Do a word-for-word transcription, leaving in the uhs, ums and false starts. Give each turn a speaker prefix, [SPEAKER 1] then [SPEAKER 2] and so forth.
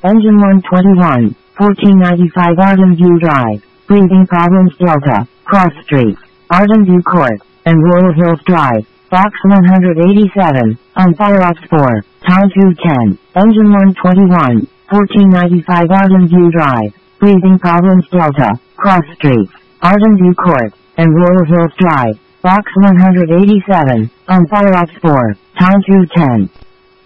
[SPEAKER 1] Engine one twenty-one, fourteen ninety-five Arden View Drive, Breathing Problems Delta, Cross Street, Arden View Court, and Royal Hills Drive, Box one eighty-seven, on Fireops four, Town two ten, Engine one twenty-one, fourteen ninety-five Arden View Drive, Breathing Problems Delta, Cross Street, Arden View Court, and Royal Hills Drive, Box one eighty-seven, on Fireops four, Town two ten.